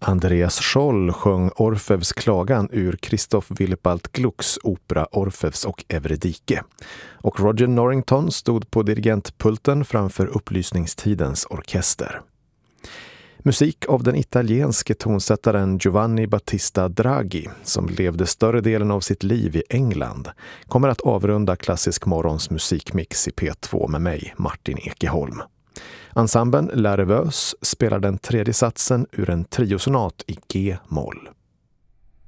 Andreas Scholl sjöng Orfeus klagan ur Christoph Willibald Glucks opera Orfeus och Eurydike. Och Roger Norrington stod på dirigentpulten framför upplysningstidens orkester. Musik av den italienske tonsättaren Giovanni Battista Draghi, som levde större delen av sitt liv i England, kommer att avrunda Klassisk morgons musikmix i P2 med mig, Martin Ekeholm. Ensemblen La Rêveuse spelar den tredje satsen ur en triosonat i G-moll.